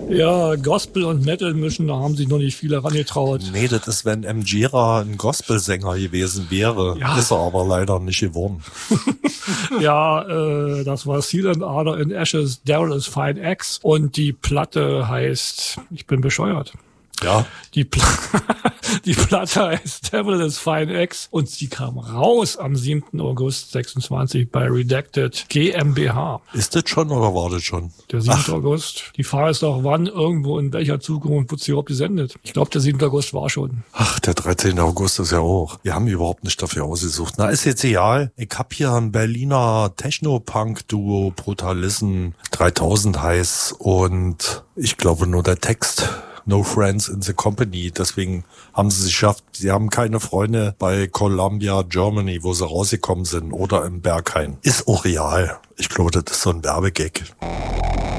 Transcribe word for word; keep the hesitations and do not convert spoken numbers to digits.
Ja, Gospel und Metal mischen, da haben sich noch nicht viele herangetraut. Nee, das ist, wenn M. Gira ein Gospelsänger gewesen wäre. Ja. Ist er aber leider nicht geworden. Ja, äh, das war Seal and Ardor in Ashes, Devil is Fine X. Und die Platte heißt, ich bin bescheuert. Ja. Die, Pla die Platte heißt Devil is Fine X und sie kam raus am siebten August sechsundzwanzig bei Redacted GmbH. Ist das schon oder war das schon? Der siebte August. Die Frage ist doch, wann, irgendwo, in welcher Zukunft wird sie überhaupt gesendet? Ich glaube, der siebte August war schon. Ach, der dreizehnte August ist ja auch. Wir haben überhaupt nicht dafür ausgesucht. Na, ist jetzt egal. Ich hab hier ein Berliner Techno-Punk-Duo, Brutalism dreitausend heiß und ich glaube nur der Text. No Friends in the Company. Deswegen haben sie es geschafft. Sie haben keine Freunde bei Columbia, Germany, wo sie rausgekommen sind, oder im Berghain. Ist auch real. Ich glaube, das ist so ein Werbegag.